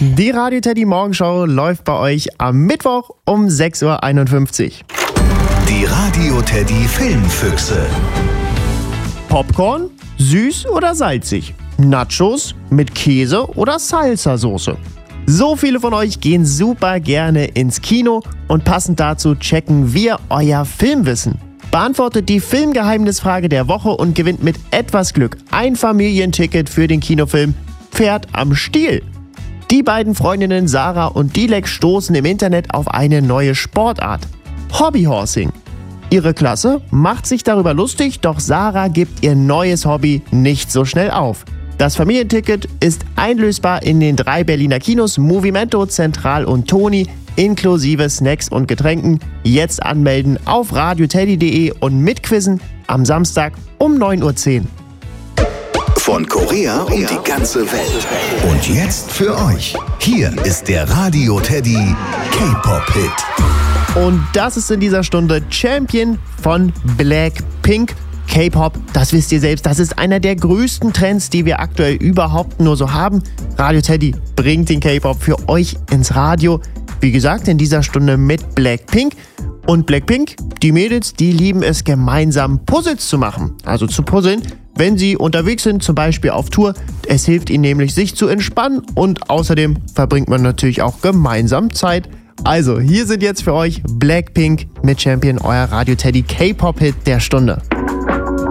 Die Radio Teddy Morgenshow läuft bei euch am Mittwoch um 6.51 Uhr. Die Radio Teddy Filmfüchse. Popcorn, süß oder salzig? Nachos mit Käse oder Salsa-Soße? So viele von euch gehen super gerne ins Kino und passend dazu checken wir euer Filmwissen. Beantwortet die Filmgeheimnisfrage der Woche und gewinnt mit etwas Glück ein Familienticket für den Kinofilm Pferd am Stiel. Die beiden Freundinnen Sarah und Dilek stoßen im Internet auf eine neue Sportart: Hobbyhorsing. Ihre Klasse macht sich darüber lustig, doch Sarah gibt ihr neues Hobby nicht so schnell auf. Das Familienticket ist einlösbar in den 3 Berliner Kinos Movimento, Zentral und Toni, inklusive Snacks und Getränken. Jetzt anmelden auf radioteddy.de und mitquizzen am Samstag um 9.10 Uhr. Von Korea um die ganze Welt. Und jetzt für euch. Hier ist der Radio Teddy K-Pop-Hit. Und das ist in dieser Stunde Champion von Blackpink. K-Pop, das wisst ihr selbst, das ist einer der größten Trends, die wir aktuell überhaupt nur so haben. Radio Teddy bringt den K-Pop für euch ins Radio. Wie gesagt, in dieser Stunde mit Blackpink. Und Blackpink, die Mädels, die lieben es, gemeinsam Puzzles zu machen. Also zu puzzeln, wenn sie unterwegs sind, zum Beispiel auf Tour. Es hilft ihnen nämlich, sich zu entspannen. Und außerdem verbringt man natürlich auch gemeinsam Zeit. Also, hier sind jetzt für euch Blackpink mit Champion, euer Radio Teddy K-Pop-Hit der Stunde.